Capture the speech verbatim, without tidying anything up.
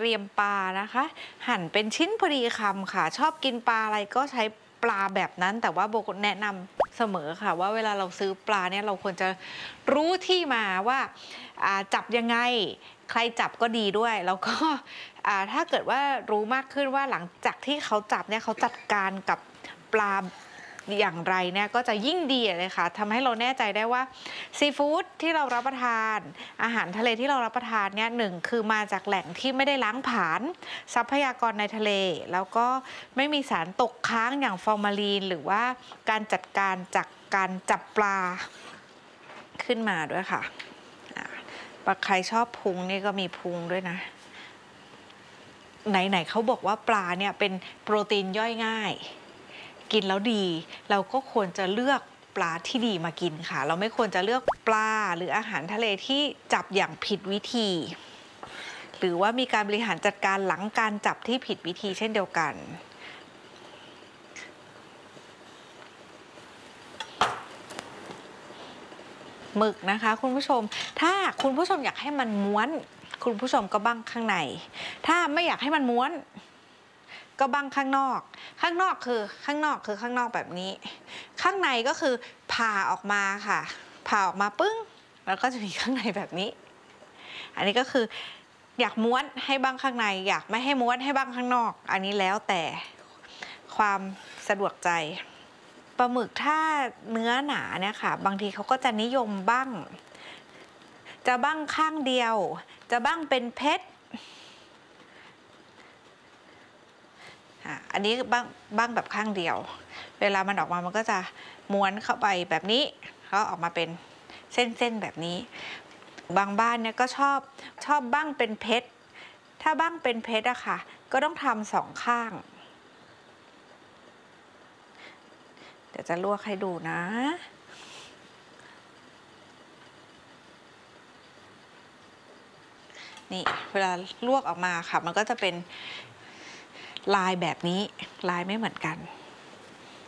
รียมปลานะคะหั่นเป็นชิ้นพอดีคำค่ะชอบกินปลาอะไรก็ใช้ปลาแบบนั้นแต่ว่าโบแนะนำเสมอค่ะว่าเวลาเราซื้อปลาเนี่ยเราควรจะรู้ที่มาว่าจับยังไงใครจับก็ดีด้วยแล้วก็ถ้าเกิดว่ารู้มากขึ้นว่าหลังจากที่เขาจับเนี่ยเขาจัดการกับปลาอย่างไรเนี่ยก็จะยิ่งดีเลยค่ะทำให้เราแน่ใจได้ว่าซีฟู้ดที่เรารับประทานอาหารทะเลที่เรารับประทานเนี่ยหนึ่งคือมาจากแหล่งที่ไม่ได้ล้างผลาญทรัพยากรในทะเลแล้วก็ไม่มีสารตกค้างอย่างฟอร์มาลีนหรือว่าการจัดการจากการจับปลาขึ้นมาด้วยค่ะปลาใครชอบพุงนี่ก็มีพุงด้วยนะไหนๆเขาบอกว่าปลาเนี่ยเป็นโปรตีนย่อยง่ายกินแล้วดีเราก็ควรจะเลือกปลาที่ดีมากินค่ะเราไม่ควรจะเลือกปลาหรืออาหารทะเลที่จับอย่างผิดวิธีหรือว่ามีการบริหารจัดการหลังการจับที่ผิดวิธีเช่นเดียวกันหมึกนะคะคุณผู้ชมถ้าคุณผู้ชมอยากให้มันม้วนคุณผู้ชมก็บั้งข้างในถ้าไม่อยากให้มันม้วนก็บั้งข้างนอกข้างนอกคือข้างนอกคือข้างนอกแบบนี้ข้างในก็คือผ่าออกมาค่ะผ่าออกมาปึ้งแล้วก็จะมีข้างในแบบนี้อันนี้ก็คืออยากม้วนให้บั้งข้างในอยากไม่ให้ม้วนให้บั้งข้างนอกอันนี้แล้วแต่ความสะดวกใจปลาหมึกถ้าเนื้อหนาเนี่ยค่ะบางทีเขาก็จะนิยมบั้งจะบั้งข้างเดียวจะบั้งเป็นเพชรอันนี้บ้างบ้างแบบข้างเดียวเวลามันออกมามันก็จะม้วนเข้าไปแบบนี้แล้วออกมาเป็นเส้นๆแบบนี้บางบ้านเนี่ยก็ชอบชอบบ้างเป็นเพชรถ้าบ้างเป็นเพชรอะค่ะก็ต้องทำสองข้างเดี๋ยวจะลวกให้ดูนะนี่เวลาลวกออกมาค่ะมันก็จะเป็นลายแบบนี้ลายไม่เหมือนกัน